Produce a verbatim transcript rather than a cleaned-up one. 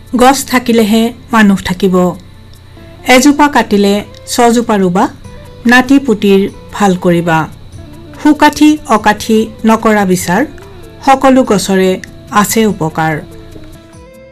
গছ থাকিলেহে মানুহ থাকিব। এজোপা কাটিলে ছজোপা ৰুবা, নাতি পুতিৰ ভাল কৰিবা। সুকাঠি অকাঠি নকৰা বিচাৰ, সকলো গছৰে আছে উপকাৰ।